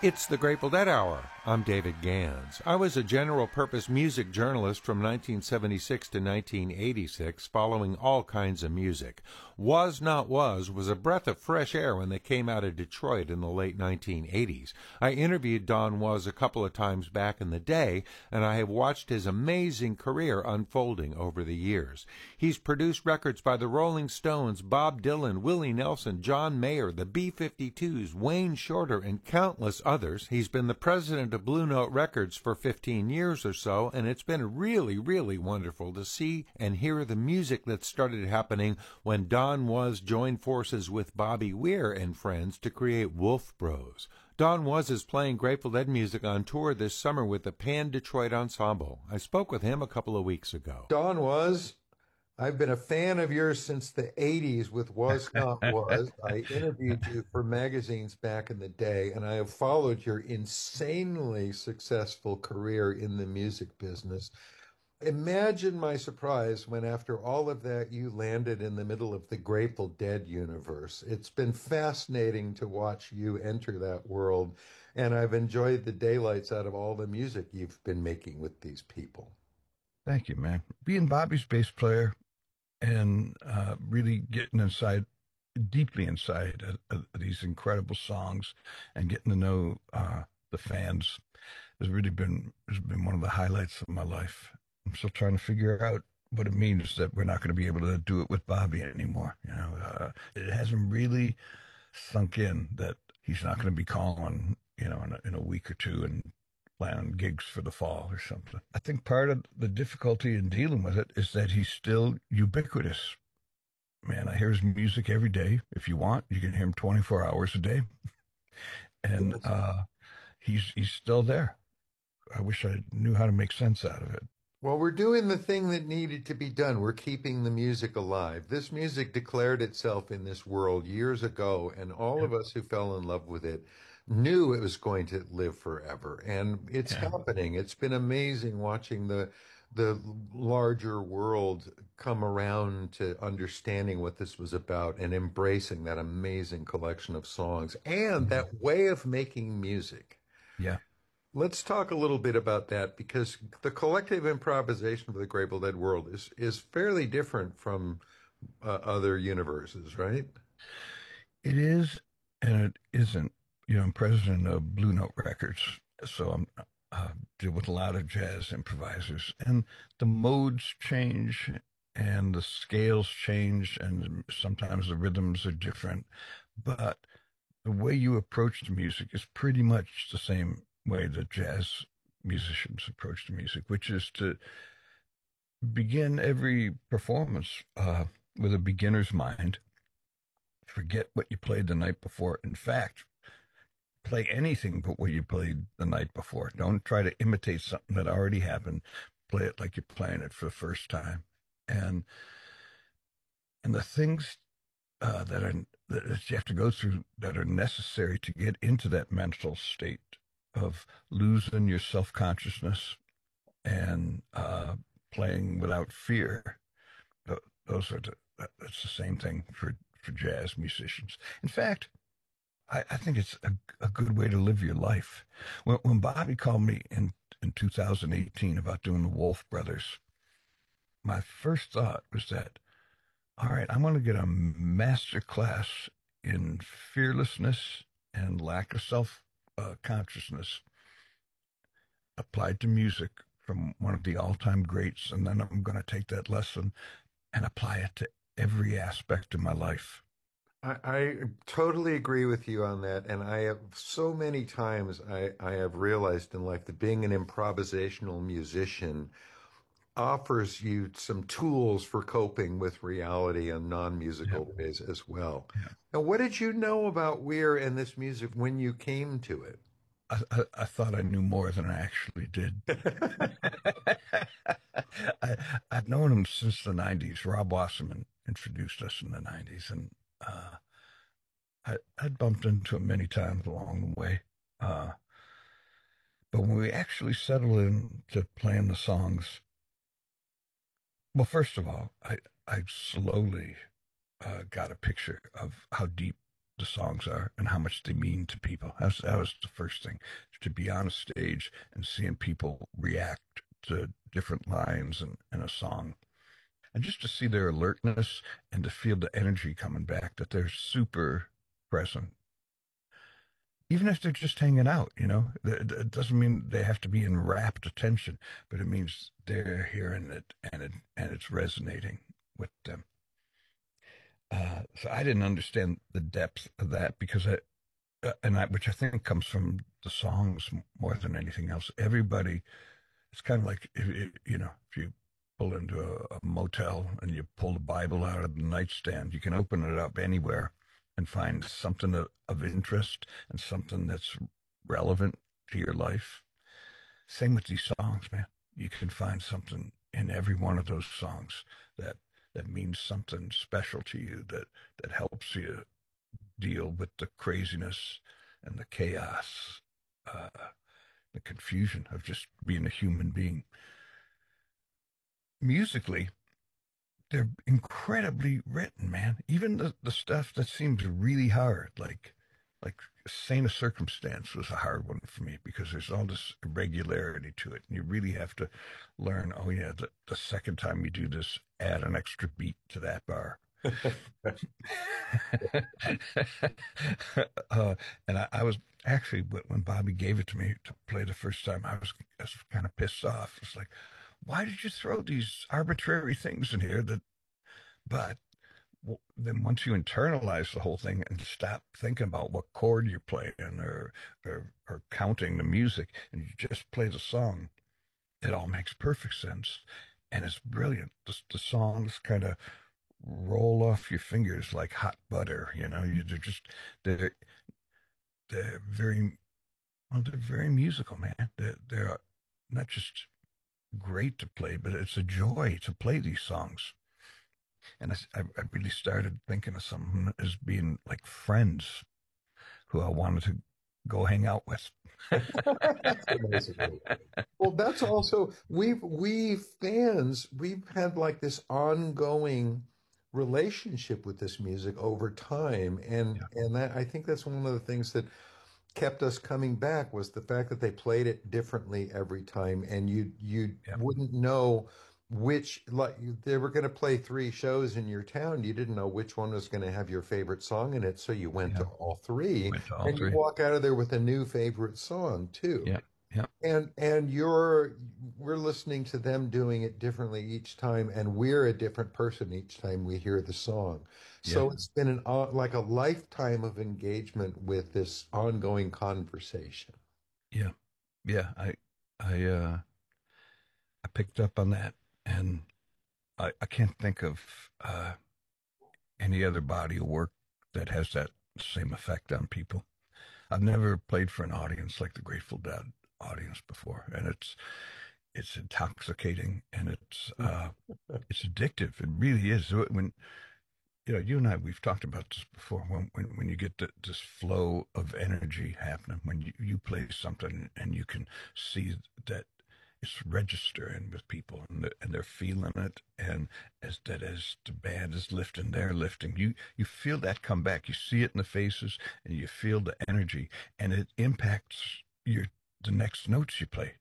It's the Grateful Dead Hour. I'm David Gans. I was a general-purpose music journalist from 1976 to 1986, following all kinds of music. Was Not Was a breath of fresh air when they came out of Detroit in the late 1980s. I interviewed Don Was a couple of times back in the day, and I have watched his amazing career unfolding over the years. He's produced records by the Rolling Stones, Bob Dylan, Willie Nelson, John Mayer, the B-52s, Wayne Shorter, and countless others. He's been the president of Blue Note Records for 15 years or so, and it's been really, really wonderful to see and hear the music that started happening when Don Was joined forces with Bobby Weir and friends to create Wolf Bros. Don Was is playing Grateful Dead music on tour this summer with the Pan Detroit Ensemble. I spoke with him a couple of weeks ago. Don Was, I've been a fan of yours since the 80s with Was Not Was. I interviewed you for magazines back in the day, and I have followed your insanely successful career in the music business. Imagine my surprise when, after all of that, you landed in the middle of the Grateful Dead universe. It's been fascinating to watch you enter that world, and I've enjoyed the daylights out of all the music you've been making with these people. Thank you, man. Being Bobby's bass player and really getting inside, deeply inside these incredible songs and getting to know the fans has been one of the highlights of my life. I'm still trying to figure out what it means that we're not going to be able to do it with Bobby anymore. It hasn't really sunk in that he's not going to be calling, in a week or two and plan gigs for the fall or something. I think part of the difficulty in dealing with it is that he's still ubiquitous. Man, I hear his music every day. If you want, you can hear him 24 hours a day. And he's still there. I wish I knew how to make sense out of it. Well, we're doing the thing that needed to be done. We're keeping the music alive. This music declared itself in this world years ago, and all of us who fell in love with it knew it was going to live forever. And it's happening. It's been amazing watching the larger world come around to understanding what this was about and embracing that amazing collection of songs and that way of making music. Yeah. Let's talk a little bit about that, because the collective improvisation of the Grateful Dead world is fairly different from other universes, right? It is, and it isn't. I'm president of Blue Note Records, so I deal with a lot of jazz improvisers, and the modes change, and the scales change, and sometimes the rhythms are different, but the way you approach the music is pretty much the same way that jazz musicians approach the music, which is to begin every performance with a beginner's mind. Forget what you played the night before. In fact, play anything but what you played the night before. Don't try to imitate something that already happened. Play it like you're playing it for the first time. And the things that you have to go through that are necessary to get into that mental state of losing your self-consciousness and playing without fear. That's the same thing for jazz musicians. In fact, I think it's a good way to live your life. When Bobby called me in 2018 about doing the Wolf Brothers, my first thought was that, all right, I'm going to get a master class in fearlessness and lack of self-consciousness applied to music from one of the all-time greats, and then I'm going to take that lesson and apply it to every aspect of my life. I totally agree with you on that, and I have so many times I have realized in life that being an improvisational musician offers you some tools for coping with reality in non-musical ways as well. Yeah. Now, what did you know about Weir and this music when you came to it? I thought I knew more than I actually did. I've known him since the 90s. Rob Wasserman introduced us in the 90s, and I'd bumped into him many times along the way. But when we actually settled into playing the songs, well, first of all, I slowly got a picture of how deep the songs are and how much they mean to people. That was the first thing, to be on a stage and seeing people react to different lines in a song. And just to see their alertness and to feel the energy coming back, that they're super present. Even if they're just hanging out, it doesn't mean they have to be in rapt attention, but it means they're hearing it and it's resonating with them. So I didn't understand the depth of that because which I think comes from the songs more than anything else. Everybody, it's kind of like if you pull into a motel and you pull the Bible out of the nightstand, you can open it up anywhere and find something of interest and something that's relevant to your life. Same with these songs, man. You can find something in every one of those songs that means something special to you, that helps you deal with the craziness and the chaos, the confusion of just being a human being. Musically, they're incredibly written, man. Even the stuff that seems really hard, like Saint of Circumstance was a hard one for me because there's all this irregularity to it. And you really have to learn, oh yeah, the second time you do this, add an extra beat to that bar. And I was actually, when Bobby gave it to me to play the first time, I was kind of pissed off. It's like, why did you throw these arbitrary things in here but then once you internalize the whole thing and stop thinking about what chord you're playing or counting the music and you just play the song, it all makes perfect sense. And it's brilliant. The songs kind of roll off your fingers like hot butter, they're very, they're very musical, man. They're not just great to play, but it's a joy to play these songs. And I really started thinking of some as being like friends who I wanted to go hang out with. That's amazing. Well, that's also we fans, we've had like this ongoing relationship with this music over time, and that I think that's one of the things that kept us coming back was the fact that they played it differently every time, and you wouldn't know which, like, they were going to play three shows in your town. You didn't know which one was going to have your favorite song in it, so you went to all three, and you walk out of there with a new favorite song too. Yeah. Yeah. And we're listening to them doing it differently each time, and we're a different person each time we hear the song. So it's been like a lifetime of engagement with this ongoing conversation. Yeah. Yeah. I picked up on that, and I can't think of any other body of work that has that same effect on people. I've never played for an audience like the Grateful Dead audience before, and it's intoxicating, and it's addictive. It really is. When you and I, we've talked about this before. When you get this flow of energy happening, when you play something and you can see that it's registering with people, and they're feeling it, and as the band is lifting, they're lifting. You feel that come back. You see it in the faces, and you feel the energy, and it impacts the next notes you play.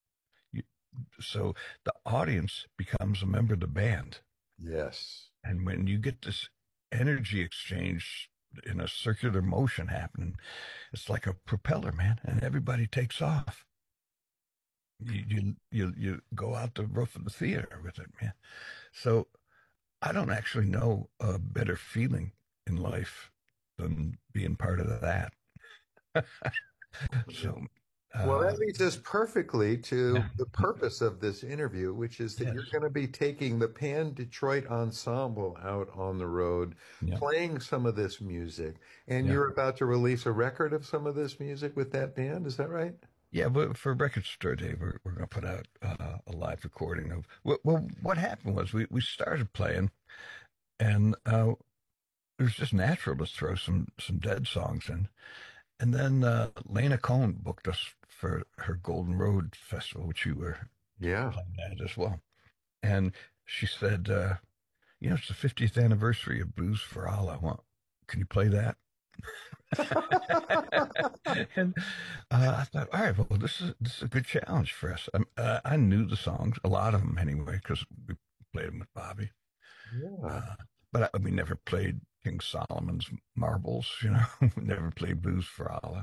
So the audience becomes a member of the band. Yes. And when you get this energy exchange in a circular motion happening, it's like a propeller, man, and everybody takes off. You go out the roof of the theater with it, man. So I don't actually know a better feeling in life than being part of that. So, well, that leads us perfectly to the purpose of this interview, which is that you're going to be taking the Pan Detroit Ensemble out on the road, playing some of this music, and you're about to release a record of some of this music with that band. Is that right? Yeah, but for Record Store Day, we're going to put out a live recording of. Well, what happened was we started playing, and it was just natural to throw some Dead songs in, and then Lena Cohn booked us for her Golden Road Festival, which you were playing at as well, and she said, it's the 50th anniversary of Blues for Allah. Well, can you play that? And I thought, all right, well, this is a good challenge for us. I knew the songs, a lot of them anyway, because we played them with Bobby. Yeah. But we never played King Solomon's Marbles, we never played Blues for Allah.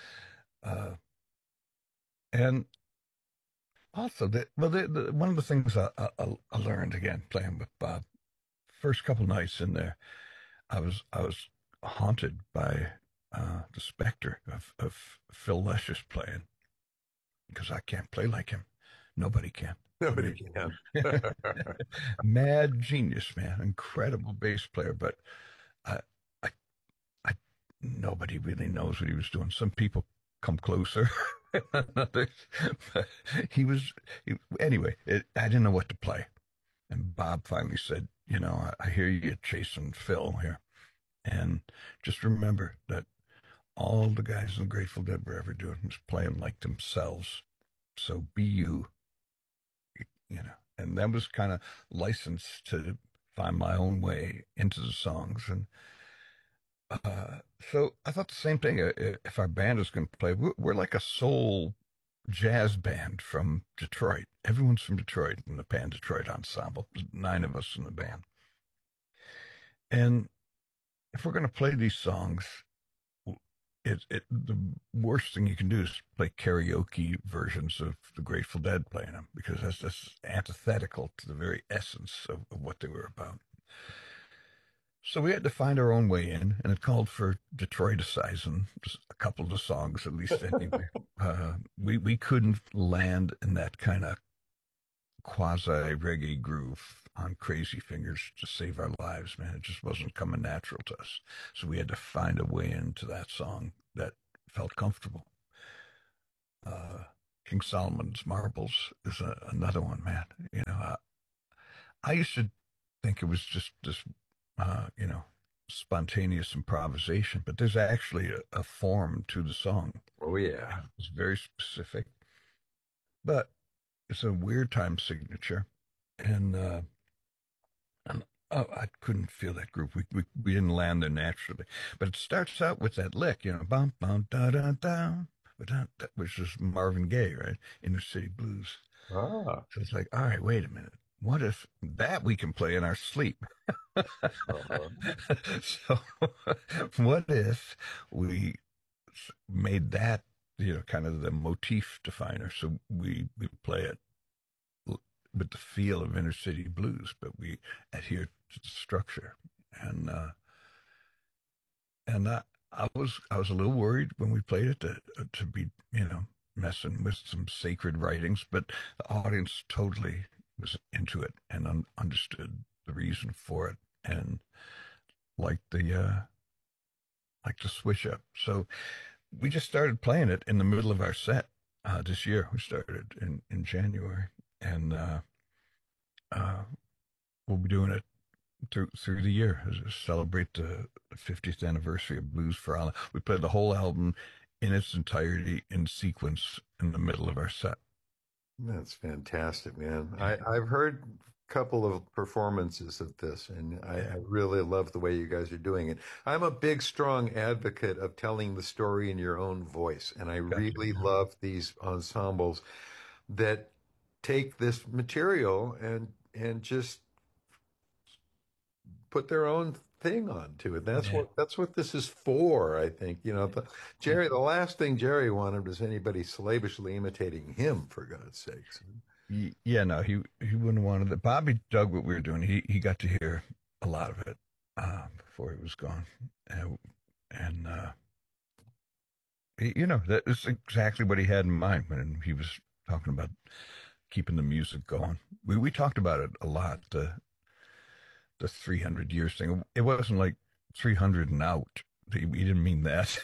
And also, one of the things I learned again playing with Bob, first couple nights in there, I was haunted by the specter of Phil Lesh playing because I can't play like him. Nobody can. Nobody can. Mad genius, man, incredible bass player, but I, I, I, nobody really knows what he was doing. Some people come closer. Others, but anyway. I didn't know what to play, and Bob finally said, I hear you chasing Phil here, and just remember that all the guys in the Grateful Dead were ever doing was playing like themselves. So be you, and that was kind of licensed to find my own way into the songs. And so I thought the same thing. If our band is going to play, we're like a soul jazz band from Detroit. Everyone's from Detroit in the Pan Detroit Ensemble. There's 9 of us in the band. And if we're going to play these songs, the worst thing you can do is play karaoke versions of the Grateful Dead playing them, because that's just antithetical to the very essence of what they were about. So we had to find our own way in, and it called for Detroiticizing just a couple of the songs, at least anyway. We couldn't land in that kind of quasi-reggae groove on Crazy Fingers to save our lives, man. It just wasn't coming natural to us. So we had to find a way into that song that felt comfortable. King Solomon's Marbles is another one, man. I used to think it was just this, spontaneous improvisation, but there's actually a form to the song. Oh, yeah. It's very specific, but it's a weird time signature. And I couldn't feel that groove. We didn't land there naturally. But it starts out with that lick, bum, bum, da, da, da, which is Marvin Gaye, right? Inner City Blues. Ah. So it's like, all right, wait a minute. What if that we can play in our sleep? So what if we made that, kind of the motif definer? So we play it with the feel of Inner City Blues, but we adhere to the structure. And I was a little worried when we played it to be, messing with some sacred writings, but the audience totally was into it and understood the reason for it, and liked the switch up. So we just started playing it in the middle of our set this year. We started in January, and we'll be doing it through the year to celebrate the 50th anniversary of Blues for Allah. We played the whole album in its entirety in sequence in the middle of our set. That's fantastic, man. I've heard a couple of performances of this, and I really love the way you guys are doing it. I'm a big, strong advocate of telling the story in your own voice, and I really love these ensembles that take this material and just put their own thing onto it. That's what this is for, I think. The last thing Jerry wanted was anybody slavishly imitating him, for God's sakes. Yeah, no, he wouldn't have wanted that. Bobby dug what we were doing. He got to hear a lot of it before he was gone, and that is exactly what he had in mind when he was talking about keeping the music going. We talked about it a lot. The 300 years thing. It wasn't like 300 and out. He didn't mean that.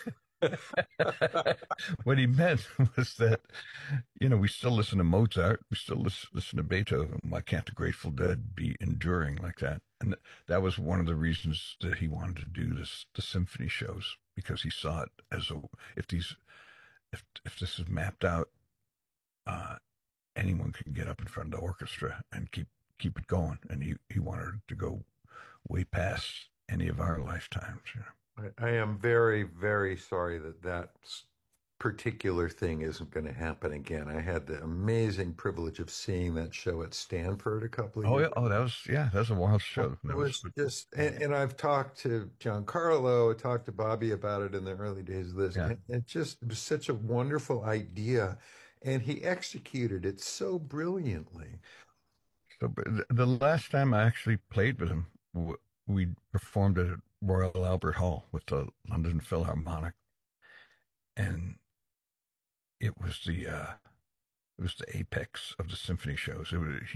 What he meant was that, we still listen to Mozart. We still listen to Beethoven. Why can't the Grateful Dead be enduring like that? And that was one of the reasons that he wanted to do the symphony shows, because he saw it as if this is mapped out, anyone can get up in front of the orchestra and keep it going. And he wanted to go way past any of our lifetimes. I am very, very sorry that particular thing isn't going to happen again. I had the amazing privilege of seeing that show at Stanford a couple of Oh years yeah, oh that was a wild show. It That was was just, yeah, and I've talked to Giancarlo, I talked to Bobby about it in the early days of this, yeah. and it just was such a wonderful idea, and he executed it so brilliantly. So but the last time I actually played with him, we performed at Royal Albert Hall with the London Philharmonic, and it was the apex of the symphony shows.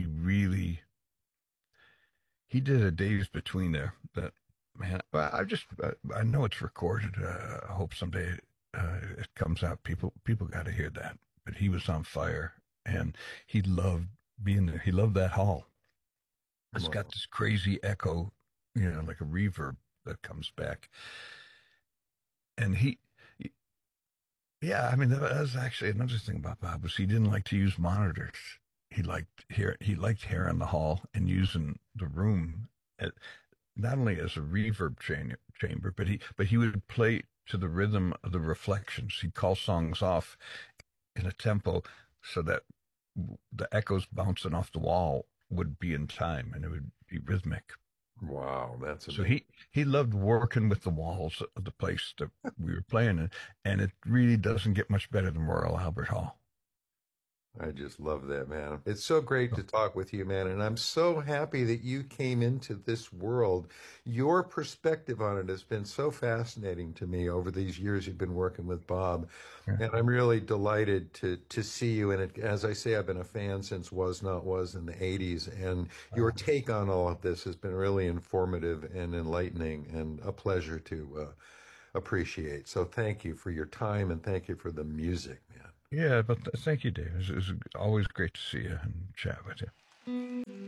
He did a Days Between there that, man, I know it's recorded. I hope someday it comes out. People got to hear that. But he was on fire, and he loved being there. He loved that hall. It's got Wow. this crazy echo, like a reverb that comes back. And yeah, I mean, that was actually another thing about Bob was he didn't like to use monitors. He liked hearing the hall and using the room at, not only as a reverb chamber, but he would play to the rhythm of the reflections. He'd call songs off in a tempo so that the echoes bouncing off the wall would be in time and it would be rhythmic. Wow, that's So amazing. he loved working with the walls of the place that we were playing in, and it really doesn't get much better than Royal Albert Hall. I just love that, man. It's so great to talk with you, man. And I'm so happy that you came into this world. Your perspective on it has been so fascinating to me over these years you've been working with Bob. Yeah. And I'm really delighted to see you in it. As I say, I've been a fan since Was Not Was in the 80s. And your take on all of this has been really informative and enlightening and a pleasure to appreciate. So thank you for your time and thank you for the music, man. Yeah, but thank you, Dave. It's always great to see you and chat with you.